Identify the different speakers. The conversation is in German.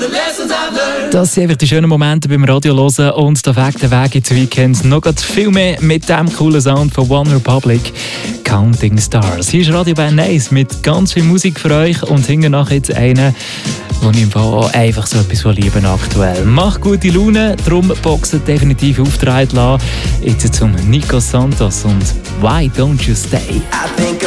Speaker 1: Das sind einfach die schönen Momente beim Radio hören und der Weg ins Weekend. Noch viel mehr mit dem coolen Sound von One Republic, Counting Stars. Hier ist Radio Band Nice mit ganz viel Musik für euch und hinten nach jetzt einen, wo ich im Fall auch einfach so etwas lieben aktuell. Macht gute Laune, darum Boxen definitiv auftreten lassen. Jetzt zum Nico Santos und Why Don't You Stay?